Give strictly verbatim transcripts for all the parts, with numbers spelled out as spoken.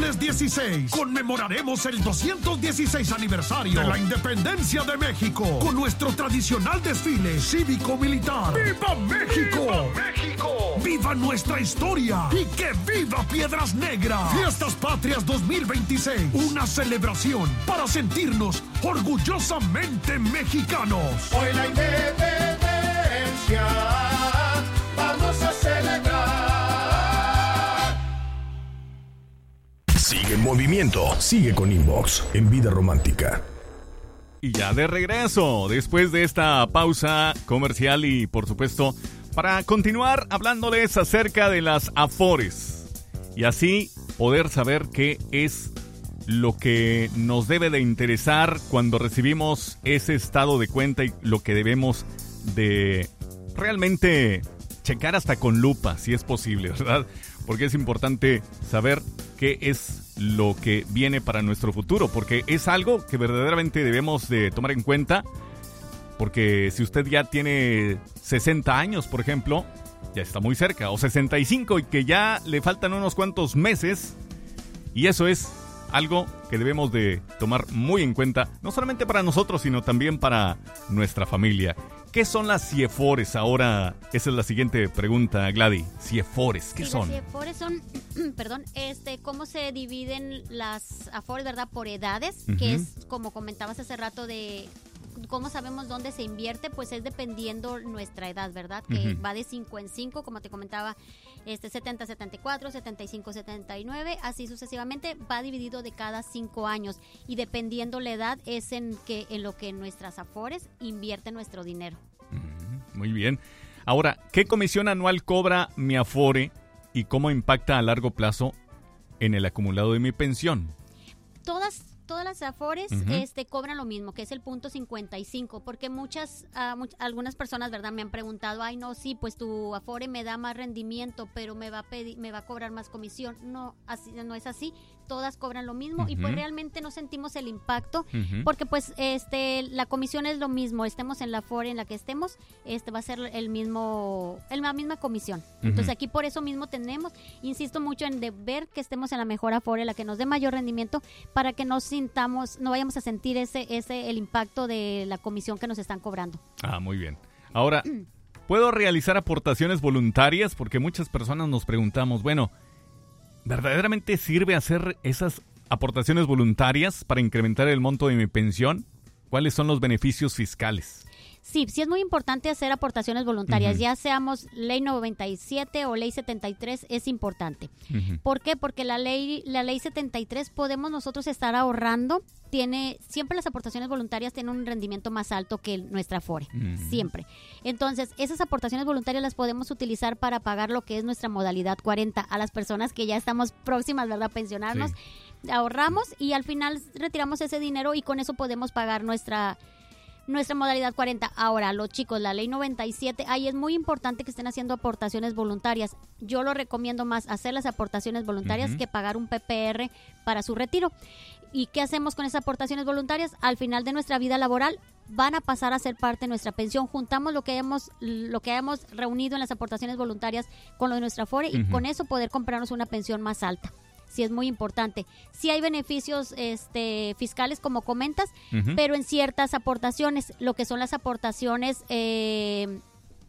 viernes dieciséis, conmemoraremos el doscientos dieciséis aniversario de la independencia de México con nuestro tradicional desfile cívico-militar. ¡Viva México! ¡Viva México! ¡Viva nuestra historia! ¡Y que viva Piedras Negras! Fiestas Patrias dos mil veintiséis, una celebración para sentirnos orgullosamente mexicanos. Hoy la independencia vamos a celebrar. Sigue en movimiento, sigue con Inbox en Vida Romántica. Y ya de regreso, después de esta pausa comercial y por supuesto para continuar hablándoles acerca de las Afores y así poder saber qué es lo que nos debe de interesar cuando recibimos ese estado de cuenta y lo que debemos de realmente checar hasta con lupa, si es posible, ¿verdad? Porque es importante saber qué es lo que viene para nuestro futuro, porque es algo que verdaderamente debemos de tomar en cuenta, porque si usted ya tiene sesenta años, por ejemplo, ya está muy cerca, o sesenta y cinco y que ya le faltan unos cuantos meses, y eso es algo que debemos de tomar muy en cuenta, no solamente para nosotros, sino también para nuestra familia. ¿Qué son las CIEFORES? Ahora, esa es la siguiente pregunta, Gladys. CIEFORES, ¿qué sí, son? Las CIEFORES son, perdón, este, cómo se dividen las Afores, ¿verdad? Por edades, uh-huh. que es, como comentabas hace rato, de cómo sabemos dónde se invierte, pues es dependiendo nuestra edad, ¿verdad? Que uh-huh. va de cinco en cinco, como te comentaba, este setenta a setenta y cuatro, setenta y cinco a setenta y nueve, así sucesivamente, va dividido de cada cinco años y dependiendo la edad es en que en lo que nuestras Afores invierte nuestro dinero. Uh-huh. Muy bien. Ahora, ¿qué comisión anual cobra mi Afore y cómo impacta a largo plazo en el acumulado de mi pensión? Todas Todas las Afores uh-huh. este, cobran lo mismo, que es el punto cincuenta y cinco, porque muchas, uh, much, algunas personas, ¿verdad?, me han preguntado, ay, no, sí, pues tu Afore me da más rendimiento, pero me va a pedir, me va a cobrar más comisión. No, así, no es así, todas cobran lo mismo uh-huh. y pues realmente no sentimos el impacto, uh-huh. porque pues este la comisión es lo mismo, estemos en la Afore en la que estemos, este va a ser el mismo, el, la misma comisión. Uh-huh. Entonces aquí por eso mismo tenemos, insisto mucho en de ver que estemos en la mejor Afore, la que nos dé mayor rendimiento, para que nos sintamos, no vayamos a sentir ese, ese el impacto de la comisión que nos están cobrando. Ah, muy bien. Ahora, ¿puedo realizar aportaciones voluntarias? Porque muchas personas nos preguntamos, bueno, ¿verdaderamente sirve hacer esas aportaciones voluntarias para incrementar el monto de mi pensión? ¿Cuáles son los beneficios fiscales? Sí, sí es muy importante hacer aportaciones voluntarias, uh-huh. ya seamos ley noventa y siete o ley setenta y tres, es importante. Uh-huh. ¿Por qué? Porque la ley la ley setenta y tres podemos nosotros estar ahorrando, tiene siempre las aportaciones voluntarias tienen un rendimiento más alto que nuestra Afore, uh-huh. siempre. Entonces, esas aportaciones voluntarias las podemos utilizar para pagar lo que es nuestra modalidad cuarenta a las personas que ya estamos próximas, ¿verdad?, a pensionarnos. Sí. Ahorramos y al final retiramos ese dinero y con eso podemos pagar nuestra Nuestra modalidad cuarenta. Ahora, los chicos, la ley noventa y siete, ahí es muy importante que estén haciendo aportaciones voluntarias. Yo lo recomiendo más hacer las aportaciones voluntarias uh-huh. que pagar un P P R para su retiro. ¿Y qué hacemos con esas aportaciones voluntarias? Al final de nuestra vida laboral van a pasar a ser parte de nuestra pensión. Juntamos lo que hemos lo que hayamos reunido en las aportaciones voluntarias con lo de nuestra Afore uh-huh. y con eso poder comprarnos una pensión más alta. Sí, es muy importante. Sí hay beneficios este, fiscales, como comentas, uh-huh. pero en ciertas aportaciones, lo que son las aportaciones eh,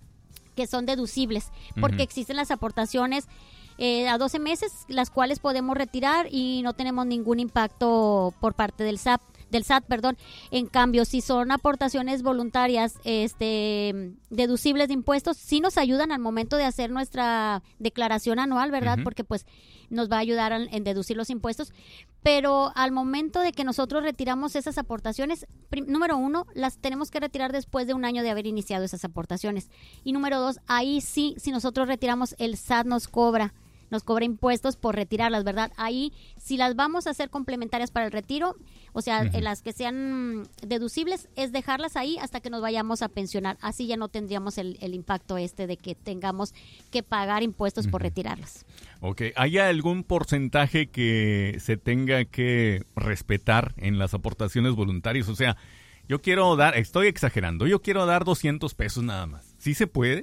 que son deducibles, porque uh-huh. existen las aportaciones eh, a doce meses, las cuales podemos retirar y no tenemos ningún impacto por parte del S A T. Del S A T, perdón. En cambio, si son aportaciones voluntarias este, deducibles de impuestos, sí nos ayudan al momento de hacer nuestra declaración anual, ¿verdad? Uh-huh. Porque pues nos va a ayudar en, en deducir los impuestos. Pero al momento de que nosotros retiramos esas aportaciones, prim- número uno, las tenemos que retirar después de un año de haber iniciado esas aportaciones. Y número dos, ahí sí, si nosotros retiramos, el S A T nos cobra. nos cobra impuestos por retirarlas, ¿verdad? Ahí, si las vamos a hacer complementarias para el retiro, o sea, uh-huh. las que sean deducibles, es dejarlas ahí hasta que nos vayamos a pensionar. Así ya no tendríamos el, el impacto este de que tengamos que pagar impuestos uh-huh. por retirarlas. Ok, ¿hay algún porcentaje que se tenga que respetar en las aportaciones voluntarias? O sea, yo quiero dar, estoy exagerando, yo quiero dar doscientos pesos nada más. ¿Sí se puede?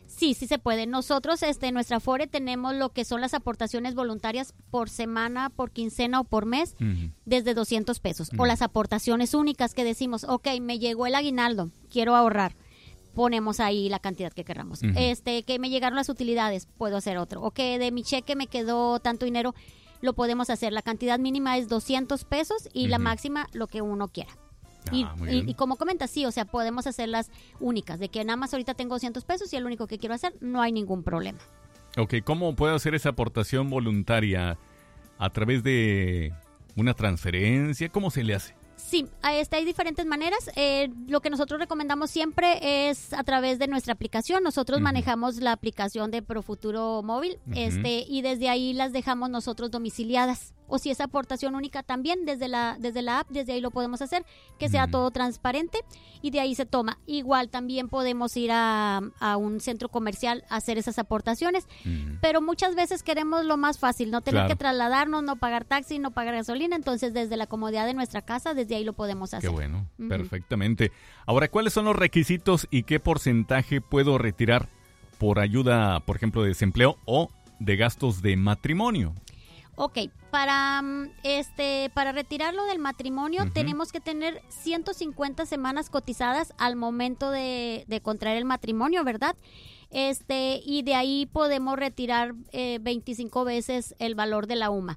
Sí, sí se puede. Nosotros, este, en nuestra Afore tenemos lo que son las aportaciones voluntarias por semana, por quincena o por mes, uh-huh. desde doscientos pesos. Uh-huh. O las aportaciones únicas que decimos, ok, me llegó el aguinaldo, quiero ahorrar. Ponemos ahí la cantidad que queramos. Uh-huh. Este, que me llegaron las utilidades, puedo hacer otro. O que de mi cheque me quedó tanto dinero, lo podemos hacer. La cantidad mínima es doscientos pesos y uh-huh. la máxima lo que uno quiera. Y, ah, y, y como comentas, sí, o sea, podemos hacerlas únicas, de que nada más ahorita tengo doscientos pesos y es lo único que quiero hacer, no hay ningún problema. Ok, ¿cómo puedo hacer esa aportación voluntaria? ¿A través de una transferencia? ¿Cómo se le hace? Sí, este, hay diferentes maneras. Eh, lo que nosotros recomendamos siempre es a través de nuestra aplicación. Nosotros uh-huh. manejamos la aplicación de Profuturo Móvil uh-huh. este, y desde ahí las dejamos nosotros domiciliadas. O si es aportación única también, desde la desde la app, desde ahí lo podemos hacer, que sea uh-huh. todo transparente y de ahí se toma. Igual también podemos ir a, a un centro comercial a hacer esas aportaciones, uh-huh. pero muchas veces queremos lo más fácil, no tener claro. que trasladarnos, no pagar taxi, no pagar gasolina, entonces desde la comodidad de nuestra casa, desde ahí lo podemos hacer. Qué bueno, uh-huh. perfectamente. Ahora, ¿cuáles son los requisitos y qué porcentaje puedo retirar por ayuda, por ejemplo, de desempleo o de gastos de matrimonio? Ok, para este para retirarlo del matrimonio uh-huh. tenemos que tener ciento cincuenta semanas cotizadas al momento de, de contraer el matrimonio, ¿verdad? Este y de ahí podemos retirar eh, veinticinco veces el valor de la U M A.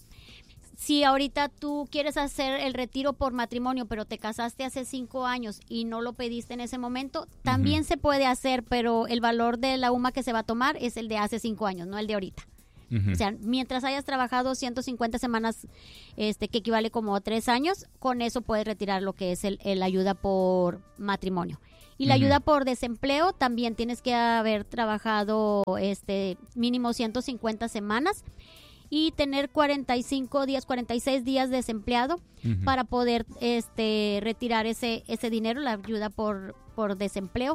Si ahorita tú quieres hacer el retiro por matrimonio, pero te casaste hace cinco años y no lo pediste en ese momento, también uh-huh. se puede hacer, pero el valor de la U M A que se va a tomar es el de hace cinco años, no el de ahorita. Uh-huh. O sea, mientras hayas trabajado ciento cincuenta semanas, este, que equivale como a tres años, con eso puedes retirar lo que es el, el ayuda por matrimonio. Y la uh-huh. ayuda por desempleo también tienes que haber trabajado este mínimo ciento cincuenta semanas y tener cuarenta y cinco días, cuarenta y seis días desempleado uh-huh. para poder este retirar ese ese dinero, la ayuda por por desempleo.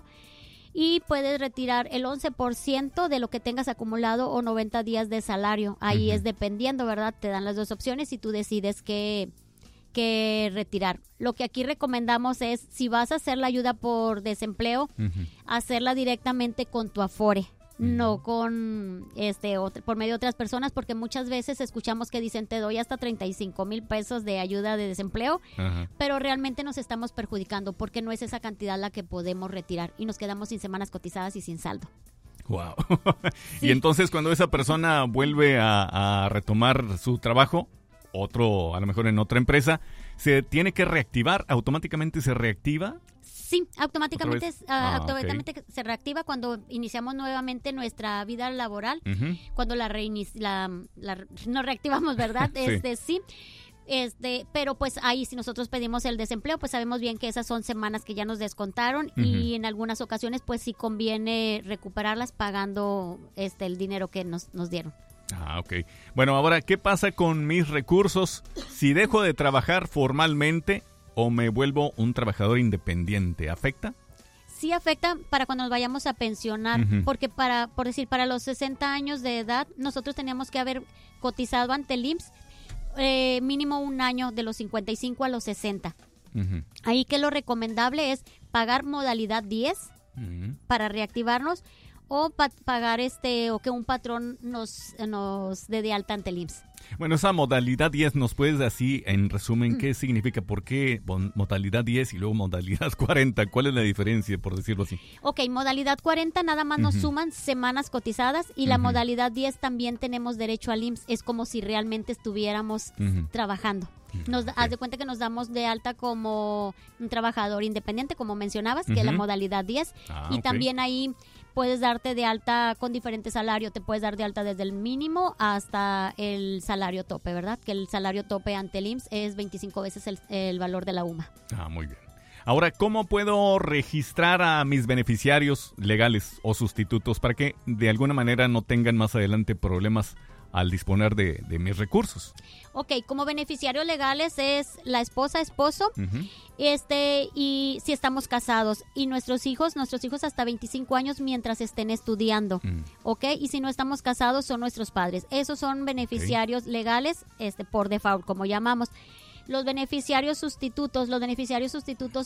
Y puedes retirar el once por ciento de lo que tengas acumulado o noventa días de salario. Ahí uh-huh. es dependiendo, ¿verdad? Te dan las dos opciones y tú decides qué, qué retirar. Lo que aquí recomendamos es, si vas a hacer la ayuda por desempleo, uh-huh. hacerla directamente con tu Afore. No con este otro, por medio de otras personas, porque muchas veces escuchamos que dicen te doy hasta treinta y cinco mil pesos de ayuda de desempleo, ajá. pero realmente nos estamos perjudicando porque no es esa cantidad la que podemos retirar y nos quedamos sin semanas cotizadas y sin saldo. Wow. Sí. Y entonces cuando esa persona vuelve a, a retomar su trabajo, otro, a lo mejor en otra empresa, ¿se tiene que reactivar? ¿Automáticamente se reactiva? Sí, automáticamente, uh, ah, automáticamente okay. se reactiva cuando iniciamos nuevamente nuestra vida laboral, uh-huh. cuando la, reinici- la, la nos reactivamos, ¿verdad? sí. Este sí. Este, pero pues ahí si nosotros pedimos el desempleo, pues sabemos bien que esas son semanas que ya nos descontaron uh-huh. y en algunas ocasiones pues sí conviene recuperarlas pagando este el dinero que nos, nos dieron. Ah, ok. Bueno, ahora, ¿qué pasa con mis recursos si dejo de trabajar formalmente o me vuelvo un trabajador independiente? ¿Afecta? Sí afecta para cuando nos vayamos a pensionar, uh-huh. porque para, por decir, para los sesenta años de edad, nosotros teníamos que haber cotizado ante el I M S S eh, mínimo un año de los cincuenta y cinco a los sesenta. Uh-huh. Ahí que lo recomendable es pagar modalidad diez uh-huh. para reactivarnos, o pa- pagar este o que un patrón nos nos dé de alta ante el I M S S. Bueno, esa modalidad diez, ¿nos puedes así, en resumen, qué significa? ¿Por qué modalidad diez y luego modalidad cuarenta? ¿Cuál es la diferencia, por decirlo así? Ok, modalidad cuarenta nada más uh-huh. nos suman semanas cotizadas y uh-huh. la modalidad diez también tenemos derecho al I M S S. Es como si realmente estuviéramos uh-huh. trabajando. Nos okay. Haz de cuenta que nos damos de alta como un trabajador independiente, como mencionabas, uh-huh. que es la modalidad diez. Ah, y okay. también ahí puedes darte de alta con diferentes salarios. Te puedes dar de alta desde el mínimo hasta el salario tope, ¿verdad? Que el salario tope ante el I M S S es veinticinco veces el, el valor de la U M A. Ah, muy bien. Ahora, ¿cómo puedo registrar a mis beneficiarios legales o sustitutos para que de alguna manera no tengan más adelante problemas al disponer de, de mis recursos? Ok, como beneficiarios legales es la esposa, esposo, uh-huh. este y si estamos casados y nuestros hijos, nuestros hijos hasta veinticinco años mientras estén estudiando, uh-huh. ok, y si no estamos casados son nuestros padres. Esos son beneficiarios okay. legales, este por default, como llamamos. Los beneficiarios sustitutos, los beneficiarios sustitutos son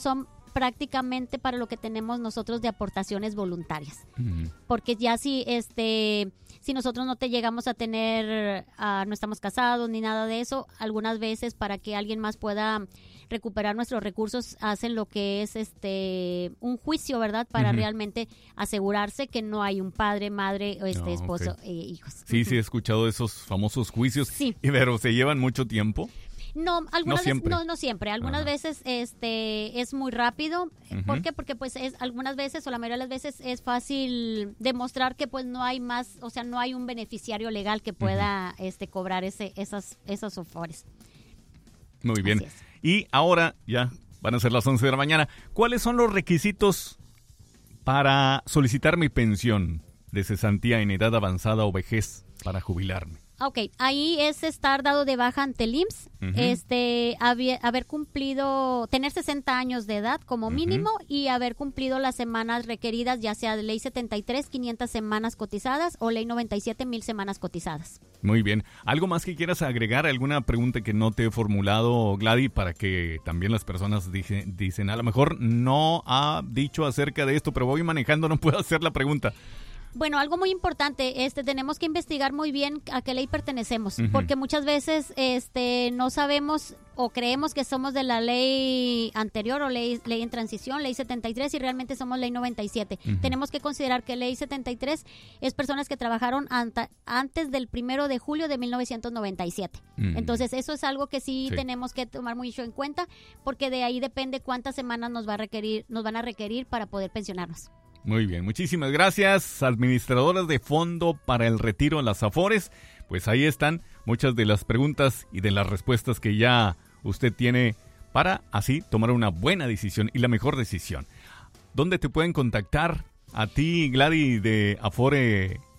prácticamente para lo que tenemos nosotros de aportaciones voluntarias. Ujú. Porque ya si este si nosotros no te llegamos a tener, uh, no estamos casados ni nada de eso, algunas veces para que alguien más pueda recuperar nuestros recursos hacen lo que es este un juicio, ¿verdad? Para Ujú. realmente asegurarse que no hay un padre, madre, este Ah, esposo ok. e hijos. Sí, Ujú. sí, he escuchado de esos famosos juicios. Sí. Y, pero ¿se llevan mucho tiempo? No, algunas No veces, siempre. no, no siempre. Algunas Ajá. veces este es muy rápido. Ujú. ¿Por qué? Porque pues es algunas veces o la mayoría de las veces es fácil demostrar que pues no hay más, o sea, no hay un beneficiario legal que pueda este cobrar ese esas esos afores. Muy bien. Así es. Y ahora ya van a ser las once de la mañana. ¿Cuáles son los requisitos para solicitar mi pensión de cesantía en edad avanzada o vejez para jubilarme? Ok, ahí es estar dado de baja ante el I M S S, Ujú. este, haber, haber cumplido, tener sesenta años de edad como Ujú. mínimo y haber cumplido las semanas requeridas, ya sea de ley setenta y tres, quinientas semanas cotizadas o ley noventa y siete, mil semanas cotizadas. Muy bien. ¿Algo más que quieras agregar? ¿Alguna pregunta que no te he formulado, Gladys, para que también las personas dije- dicen, a lo mejor no ha dicho acerca de esto, pero voy manejando, no puedo hacer la pregunta? Bueno, algo muy importante, este, tenemos que investigar muy bien a qué ley pertenecemos, Ujú. porque muchas veces, este, no sabemos o creemos que somos de la ley anterior o ley, ley en transición, ley setenta y tres, y realmente somos ley noventa y siete. Ujú. Tenemos que considerar que ley setenta y tres es personas que trabajaron anta- antes del primero de julio de mil novecientos noventa y siete. Ujú. Entonces, eso es algo que sí, Sí. tenemos que tomar mucho en cuenta, porque de ahí depende cuántas semanas nos va a requerir, nos van a requerir para poder pensionarnos. Muy bien, muchísimas gracias, administradoras de fondo para el retiro, las Afores. Pues ahí están muchas de las preguntas y de las respuestas que ya usted tiene para así tomar una buena decisión y la mejor decisión. ¿Dónde te pueden contactar a ti, Gladys, de Afore